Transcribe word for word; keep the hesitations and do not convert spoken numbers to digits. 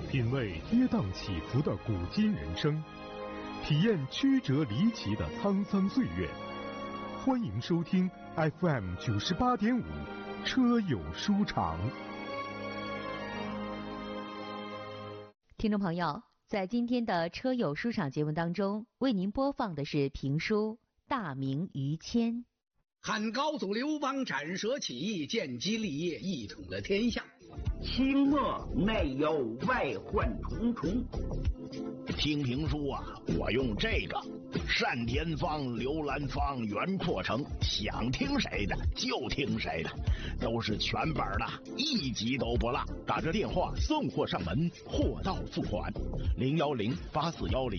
品味跌宕起伏的古今人生，体验曲折离奇的沧桑岁月。欢迎收听 F M 九十八点五车友书场。 听众朋友，在今天的车友书场节目当中，为您播放的是评书《大明于谦》。 汉高祖刘邦斩蛇起义，建基立业，一统了天下。 清末内有外患重重。 听评书啊，我用这个单田芳、刘兰芳、袁阔成，想听谁的就听谁的，都是全本的，一集都不落。打着电话送货上门，货到付款，零幺零八四幺零。